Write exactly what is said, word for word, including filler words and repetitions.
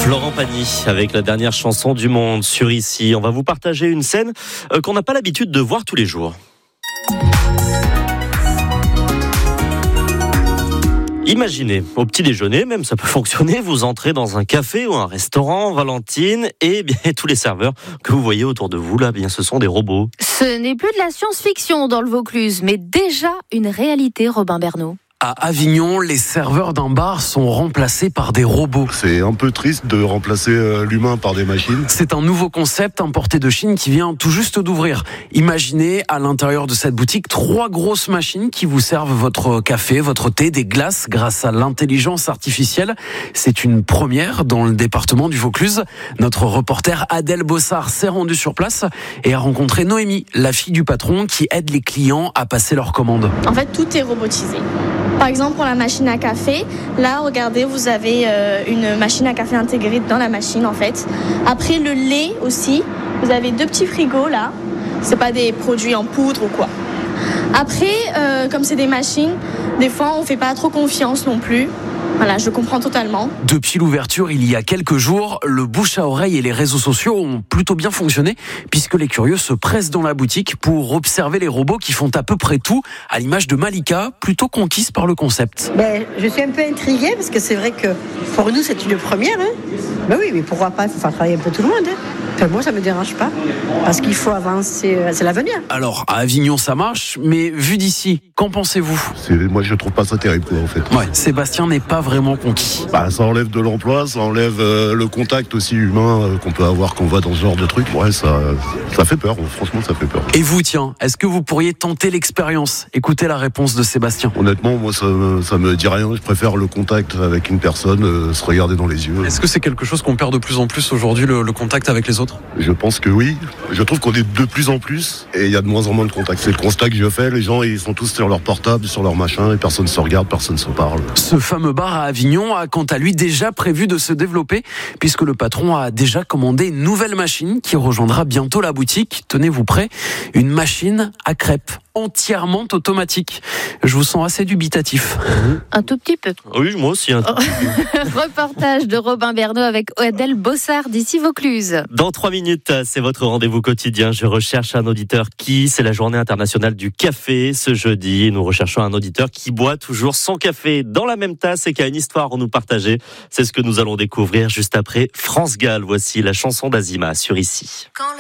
Florent Pagny avec la dernière chanson du monde sur Ici. On va vous partager une scène qu'on n'a pas l'habitude de voir tous les jours. Imaginez, au petit déjeuner, même ça peut fonctionner, vous entrez dans un café ou un restaurant, Valentine, et bien tous les serveurs que vous voyez autour de vous, là, bien ce sont des robots. Ce n'est plus de la science-fiction dans le Vaucluse, mais déjà une réalité, Robin Bernot. À Avignon, les serveurs d'un bar sont remplacés par des robots. C'est un peu triste de remplacer l'humain par des machines. C'est un nouveau concept importé de Chine qui vient tout juste d'ouvrir. Imaginez à l'intérieur de cette boutique trois grosses machines qui vous servent votre café, votre thé, des glaces grâce à l'intelligence artificielle. C'est une première dans le département du Vaucluse. Notre reporter Adèle Bossard s'est rendue sur place et a rencontré Noémie, la fille du patron qui aide les clients à passer leurs commandes. En fait, tout est robotisé. Par exemple, pour la machine à café, là, regardez, vous avez euh, une machine à café intégrée dans la machine, en fait. Après, le lait aussi, vous avez deux petits frigos, là. C'est pas des produits en poudre ou quoi. Après, euh, comme c'est des machines, des fois, on fait pas trop confiance non plus. Voilà, je comprends totalement. Depuis l'ouverture, il y a quelques jours, le bouche à oreille et les réseaux sociaux ont plutôt bien fonctionné puisque les curieux se pressent dans la boutique pour observer les robots qui font à peu près tout, à l'image de Malika, plutôt conquise par le concept. Ben, je suis un peu intriguée parce que c'est vrai que pour nous, c'est une première. Hein. Ben oui, mais pourquoi pas, il faut faire travailler un peu tout le monde. Hein. Enfin, moi, ça me dérange pas parce qu'il faut avancer, c'est l'avenir. Alors, à Avignon, ça marche, mais vu d'ici, qu'en pensez-vous ? C'est, moi, je trouve pas ça terrible, quoi, en fait. Ouais, Sébastien n'est pas vraiment conquis. Bah, ça enlève de l'emploi, ça enlève euh, le contact aussi humain euh, qu'on peut avoir quand on va dans ce genre de truc. Ouais, ça, ça fait peur, franchement, ça fait peur. Et vous, tiens, est-ce que vous pourriez tenter l'expérience ? Écoutez la réponse de Sébastien. Honnêtement, moi, ça, ça me dit rien. Je préfère le contact avec une personne, euh, se regarder dans les yeux. Est-ce que c'est quelque chose qu'on perd de plus en plus aujourd'hui, le, le contact avec les autres ? Je pense que oui. Je trouve qu'on est de plus en plus et il y a de moins en moins de contact. C'est le constat que je fais. Les gens, ils sont tous sur leur portable, sur leur machin, et personne ne se regarde, personne ne se parle. Ce fameux bar à Avignon a quant à lui déjà prévu de se développer puisque le patron a déjà commandé une nouvelle machine qui rejoindra bientôt la boutique. Tenez-vous prêts, une machine à crêpes entièrement automatique. Je vous sens assez dubitatif. Un tout petit peu. Oui, moi aussi. Un tout petit peu. Reportage de Robin Bernot avec Adèle Bossard d'ici Vaucluse. Dans trois minutes, c'est votre rendez-vous quotidien. Je recherche un auditeur qui, c'est la journée internationale du café ce jeudi. Nous recherchons un auditeur qui boit toujours son café dans la même tasse et qui a une histoire à nous partager. C'est ce que nous allons découvrir juste après France Gall. Voici la chanson d'Azima sur Ici. Quand